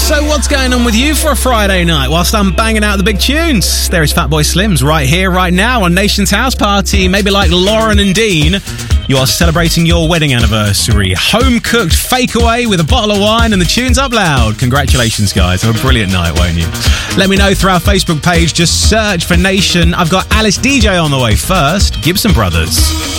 So what's going on with you for a Friday night whilst I'm banging out the big tunes? There is Fatboy Slims right here, right now on Nation's House Party. Maybe like Lauren and Dean, you are celebrating your wedding anniversary. Home-cooked fake away with a bottle of wine and the tunes up loud. Congratulations, guys. Have a brilliant night, won't you? Let me know through our Facebook page. Just search for Nation. I've got Alice DJ on the way. First, Gibson Brothers.